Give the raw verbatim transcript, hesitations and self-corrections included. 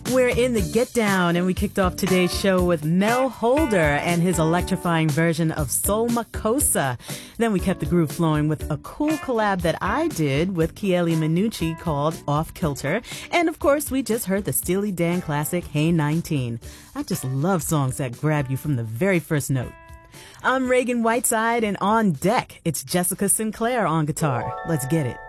We're in the Get Down, and we kicked off today's show with Mel Holder and his electrifying version of Soul Makossa. Then we kept the groove flowing with a cool collab that I did with Kiely Miniucci called Off Kilter. And of course, we just heard the Steely Dan classic, Hey nineteen. I just love songs that grab you from the very first note. I'm Reagan Whiteside, and on deck, it's Jessica Sinclair on guitar. Let's get it.